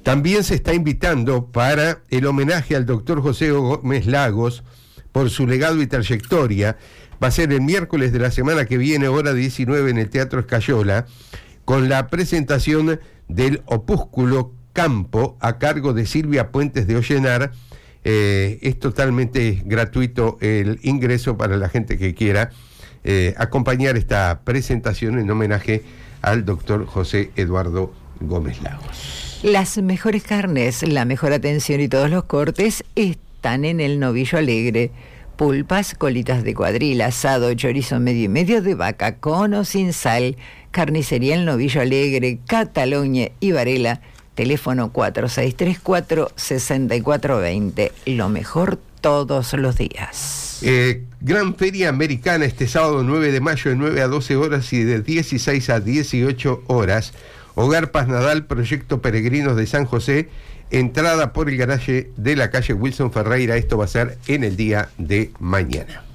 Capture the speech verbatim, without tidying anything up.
También se está invitando para el homenaje al doctor José Gómez Lagos por su legado y trayectoria. Va a ser el miércoles de la semana que viene, hora diecinueve, en el Teatro Escayola, con la presentación del opúsculo Campo a cargo de Silvia Puentes de Ollenar. Eh, es totalmente gratuito el ingreso para la gente que quiera eh, acompañar esta presentación en homenaje al doctor José Eduardo Gómez Lagos. Las mejores carnes, la mejor atención y todos los cortes están en el Novillo Alegre. Pulpas, colitas de cuadril, asado, chorizo medio y medio de vaca, con o sin sal, carnicería El Novillo Alegre, Cataluña y Varela, teléfono cuatro seis tres cuatro, seis cuatro dos cero, lo mejor todos los días. Eh, Gran Feria Americana este sábado nueve de mayo de nueve a doce horas y de dieciséis a dieciocho horas. Hogar Paz Nadal, Proyecto Peregrinos de San José, entrada por el garaje de la calle Wilson Ferreira. Esto va a ser en el día de mañana.